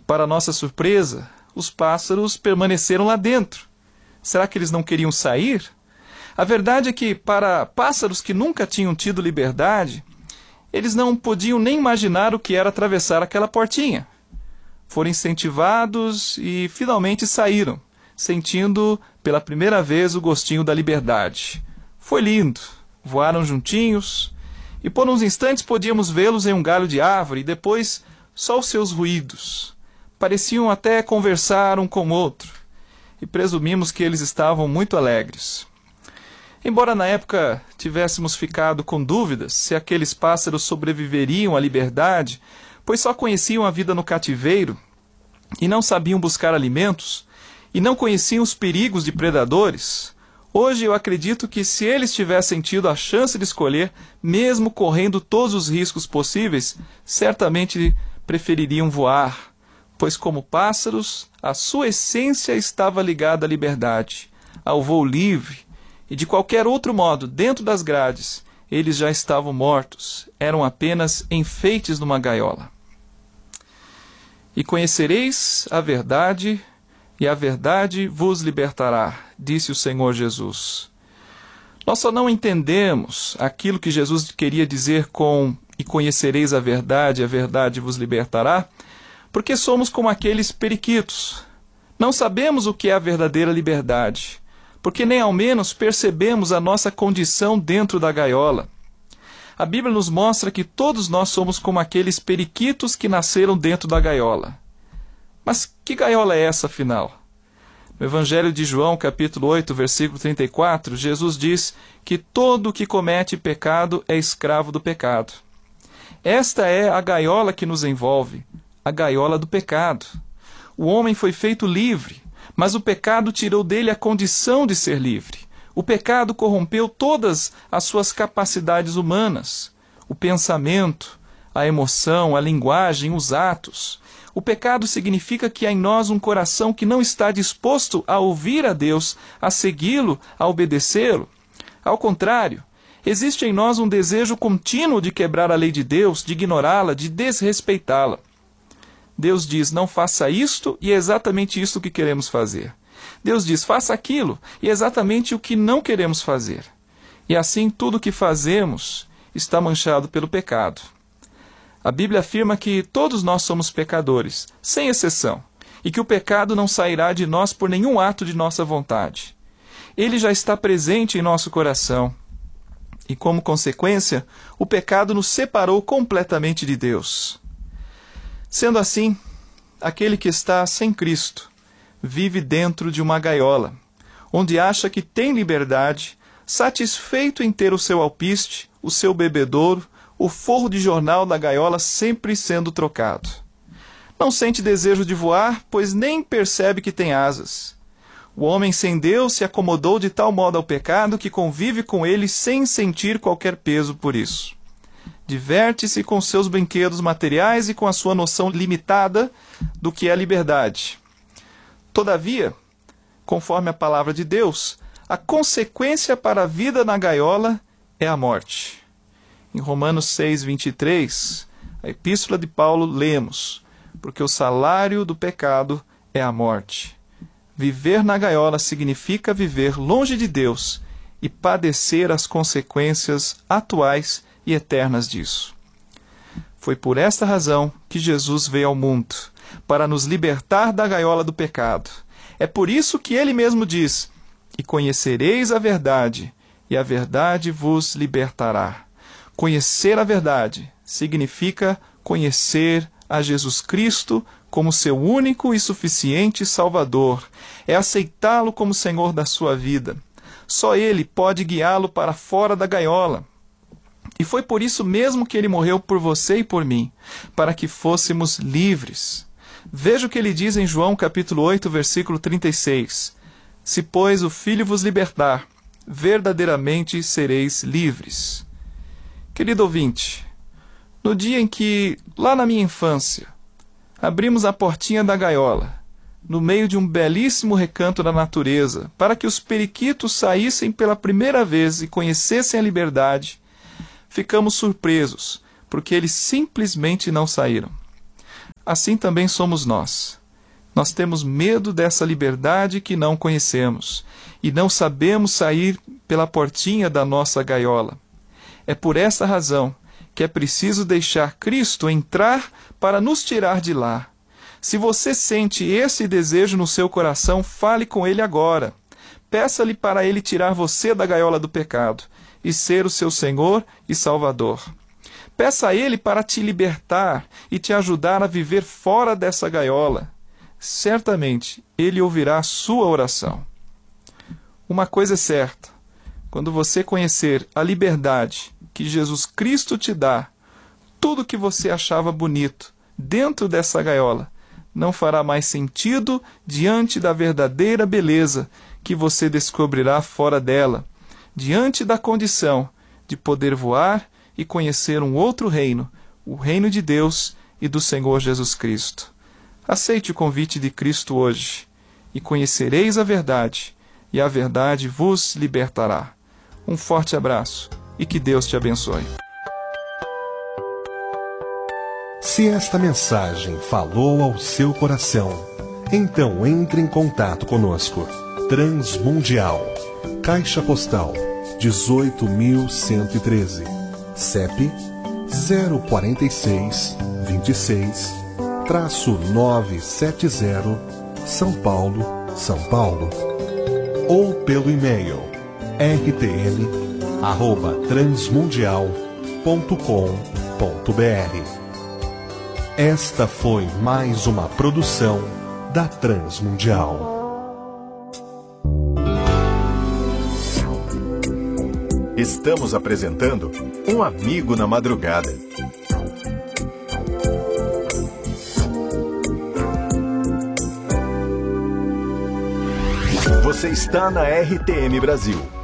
para nossa surpresa, os pássaros permaneceram lá dentro. Será que eles não queriam sair? A verdade é que, para pássaros que nunca tinham tido liberdade, eles não podiam nem imaginar o que era atravessar aquela portinha. Foram incentivados e finalmente saíram, sentindo pela primeira vez o gostinho da liberdade. Foi lindo. Voaram juntinhos e por uns instantes podíamos vê-los em um galho de árvore e depois só os seus ruídos. Pareciam até conversar um com o outro e presumimos que eles estavam muito alegres. Embora na época tivéssemos ficado com dúvidas se aqueles pássaros sobreviveriam à liberdade, pois só conheciam a vida no cativeiro e não sabiam buscar alimentos e não conheciam os perigos de predadores, hoje eu acredito que se eles tivessem tido a chance de escolher, mesmo correndo todos os riscos possíveis, certamente prefeririam voar, pois como pássaros, a sua essência estava ligada à liberdade, ao voo livre, e de qualquer outro modo, dentro das grades, eles já estavam mortos, eram apenas enfeites numa gaiola. E conhecereis a verdade, e a verdade vos libertará, disse o Senhor Jesus. Nós só não entendemos aquilo que Jesus queria dizer com e conhecereis a verdade vos libertará, porque somos como aqueles periquitos. Não sabemos o que é a verdadeira liberdade, porque nem ao menos percebemos a nossa condição dentro da gaiola. A Bíblia nos mostra que todos nós somos como aqueles periquitos que nasceram dentro da gaiola. Mas que gaiola é essa, afinal? No Evangelho de João, capítulo 8, versículo 34, Jesus diz que todo o que comete pecado é escravo do pecado. Esta é a gaiola que nos envolve, a gaiola do pecado. O homem foi feito livre, mas o pecado tirou dele a condição de ser livre. O pecado corrompeu todas as suas capacidades humanas, o pensamento, a emoção, a linguagem, os atos. O pecado significa que há em nós um coração que não está disposto a ouvir a Deus, a segui-lo, a obedecê-lo. Ao contrário, existe em nós um desejo contínuo de quebrar a lei de Deus, de ignorá-la, de desrespeitá-la. Deus diz, não faça isto, e é exatamente isso que queremos fazer. Deus diz, faça aquilo, e é exatamente o que não queremos fazer. E assim tudo o que fazemos está manchado pelo pecado. A Bíblia afirma que todos nós somos pecadores, sem exceção, e que o pecado não sairá de nós por nenhum ato de nossa vontade. Ele já está presente em nosso coração, e como consequência, o pecado nos separou completamente de Deus. Sendo assim, aquele que está sem Cristo vive dentro de uma gaiola, onde acha que tem liberdade, satisfeito em ter o seu alpiste, o seu bebedouro, o forro de jornal da gaiola sempre sendo trocado. Não sente desejo de voar, pois nem percebe que tem asas. O homem sem Deus se acomodou de tal modo ao pecado que convive com ele sem sentir qualquer peso por isso. Diverte-se com seus brinquedos materiais e com a sua noção limitada do que é liberdade. Todavia, conforme a palavra de Deus, a consequência para a vida na gaiola é a morte. Em Romanos 6, 23, a epístola de Paulo, lemos, porque o salário do pecado é a morte. Viver na gaiola significa viver longe de Deus e padecer as consequências atuais e eternas disso. Foi por esta razão que Jesus veio ao mundo, para nos libertar da gaiola do pecado. É por isso que ele mesmo diz, e conhecereis a verdade, e a verdade vos libertará. Conhecer a verdade significa conhecer a Jesus Cristo como seu único e suficiente Salvador. É aceitá-lo como Senhor da sua vida. Só Ele pode guiá-lo para fora da gaiola. E foi por isso mesmo que Ele morreu por você e por mim, para que fôssemos livres. Veja o que Ele diz em João capítulo 8, versículo 36. Se, pois, o Filho vos libertar, verdadeiramente sereis livres. Querido ouvinte, no dia em que, lá na minha infância, abrimos a portinha da gaiola, no meio de um belíssimo recanto da natureza, para que os periquitos saíssem pela primeira vez e conhecessem a liberdade, ficamos surpresos, porque eles simplesmente não saíram. assim também somos nós. Nós temos medo dessa liberdade que não conhecemos e não sabemos sair pela portinha da nossa gaiola. É por essa razão que é preciso deixar Cristo entrar para nos tirar de lá. Se você sente esse desejo no seu coração, fale com Ele agora. Peça-lhe para Ele tirar você da gaiola do pecado e ser o seu Senhor e Salvador. Peça a Ele para te libertar e te ajudar a viver fora dessa gaiola. Certamente, Ele ouvirá a sua oração. Uma coisa é certa: quando você conhecer a liberdade que Jesus Cristo te dá, tudo que você achava bonito dentro dessa gaiola não fará mais sentido diante da verdadeira beleza que você descobrirá fora dela, diante da condição de poder voar e conhecer um outro reino, o reino de Deus e do Senhor Jesus Cristo. Aceite o convite de Cristo hoje, e conhecereis a verdade, e a verdade vos libertará. Um forte abraço, e que Deus te abençoe. Se esta mensagem falou ao seu coração, então entre em contato conosco. Transmundial, Caixa Postal 18.113, CEP 046 26-970, São Paulo, São Paulo. Ou pelo e-mail rtm@transmundial.com.br. Esta foi mais uma produção da Transmundial. Estamos apresentando Um Amigo na Madrugada. Você está na RTM Brasil.